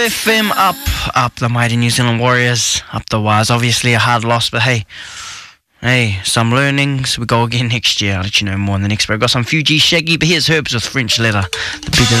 FM up the mighty New Zealand Warriors, up the wires. Obviously a hard loss, but hey, some learnings. We go again next year. I'll let you know more in the next break. Got some Fuji Shaggy, but here's Herbs with French Leather. The beat of